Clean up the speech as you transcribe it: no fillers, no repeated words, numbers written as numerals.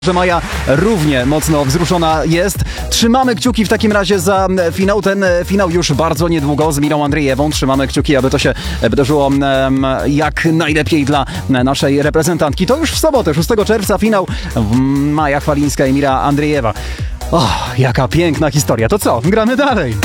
Że Maja równie mocno wzruszona jest. Trzymamy kciuki w takim razie za finał. Ten finał już bardzo niedługo z Mirą Andrzejewą. Trzymamy kciuki, aby to się wydarzyło jak najlepiej dla naszej reprezentantki. To już w sobotę, 6 czerwca finał. Maja Chwalińska i Mira Andrzejewa. O, jaka piękna historia. To co? Gramy dalej.